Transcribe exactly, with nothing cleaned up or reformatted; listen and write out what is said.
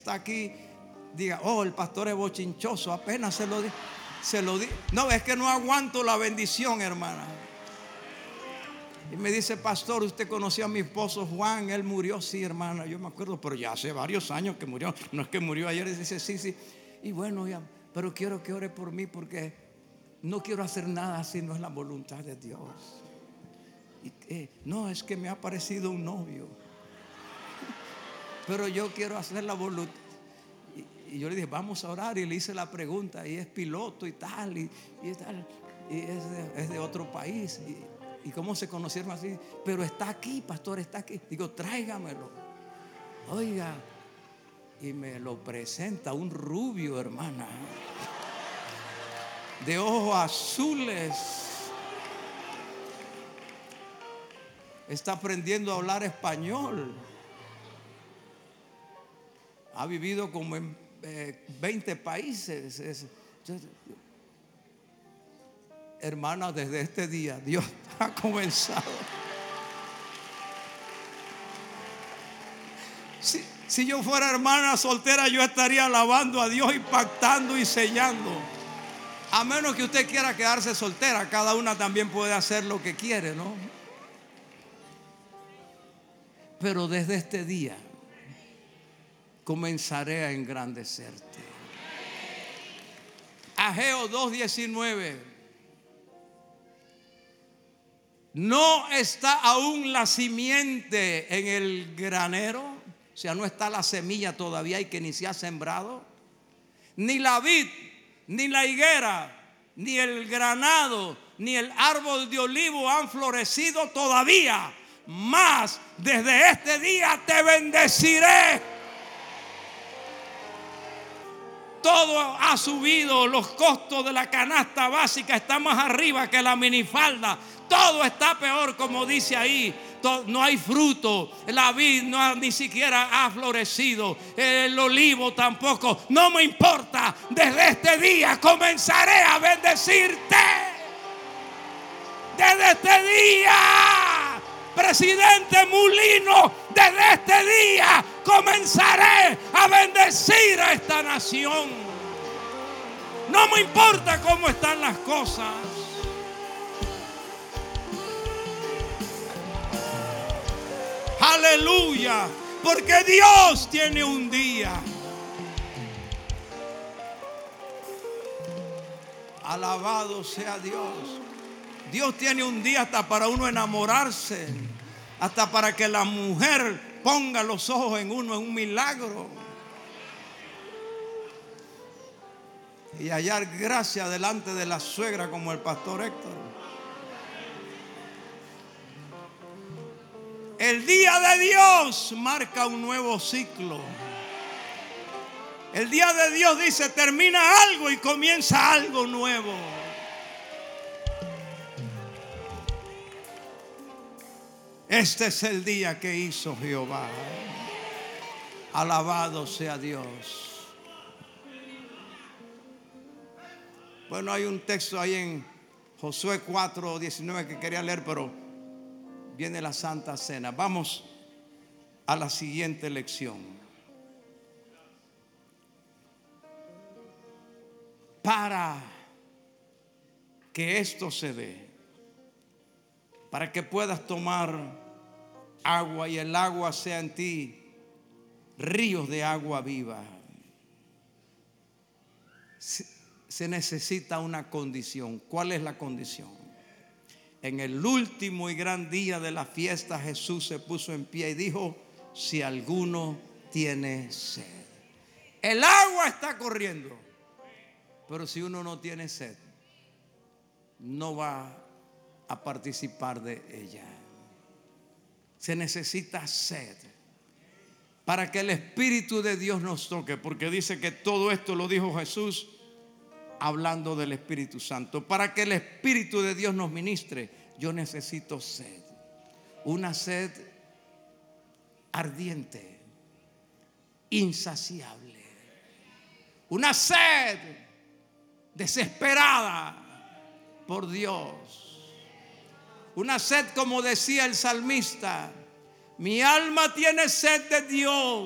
está aquí, diga, oh, el pastor es bochinchoso, apenas se lo di, se lo di. No, es que no aguanto la bendición, hermana. Y me dice, pastor, usted conoció a mi esposo Juan, él murió. Sí, hermana, yo me acuerdo, pero ya hace varios años que murió. No es que murió ayer. Y dice, sí, sí. Y bueno, ya, pero quiero que ore por mí porque no quiero hacer nada si no es la voluntad de Dios. Y, eh, no, es que me ha parecido un novio, pero yo quiero hacer la voluntad. Y, y yo le dije, vamos a orar. Y le hice la pregunta. Y es piloto y tal. Y, y, tal, y es, de, es de otro país. Y, ¿Y cómo se conocieron así? Pero está aquí, pastor, está aquí. Digo, tráigamelo. Oiga, y me lo presenta un rubio, hermana, de ojos azules. Está aprendiendo a hablar español. Ha vivido como en eh, veinte países. Es, es, hermana, desde este día Dios ha comenzado. Si, si yo fuera hermana soltera, yo estaría alabando a Dios, impactando y sellando. A menos que usted quiera quedarse soltera, cada una también puede hacer lo que quiere, ¿no? Pero desde este día comenzaré a engrandecerte. Ageo dos diecinueve. No está aún la simiente en el granero, o sea, no está la semilla todavía y que ni se ha sembrado, ni la vid, ni la higuera, ni el granado, ni el árbol de olivo han florecido todavía, mas desde este día te bendeciré. Todo ha subido, los costos de la canasta básica están más arriba que la minifalda. Todo está peor, como dice ahí. No hay fruto, la vid no ha, ni siquiera ha florecido, el olivo tampoco. No me importa, desde este día comenzaré a bendecirte. Desde este día, presidente Mulino, desde este día comenzaré a bendecir a esta nación. No me importa cómo están las cosas. Aleluya, porque Dios tiene un día. Alabado sea Dios. Dios tiene un día hasta para uno enamorarse, hasta para que la mujer ponga los ojos en uno, es un milagro. Y hallar gracia delante de la suegra como el pastor Héctor. El día de Dios marca un nuevo ciclo. El día de Dios dice, termina algo y comienza algo nuevo. Este es el día que hizo Jehová. Alabado sea Dios. Bueno, hay un texto ahí en Josué cuatro diecinueve que quería leer, pero viene la Santa Cena. Vamos a la siguiente lección. Para que esto se dé, para que puedas tomar agua y el agua sea en ti ríos de agua viva, se, se necesita una condición. ¿Cuál es la condición? En el último y gran día de la fiesta, Jesús se puso en pie y dijo, si alguno tiene sed. El agua está corriendo, pero si uno no tiene sed, no va a participar de ella. Se necesita sed para que el Espíritu de Dios nos toque, porque dice que todo esto lo dijo Jesús hablando del Espíritu Santo. Para que el Espíritu de Dios nos ministre, yo necesito sed. Una sed ardiente, insaciable. Una sed desesperada por Dios. Una sed, como decía el salmista, mi alma tiene sed de Dios.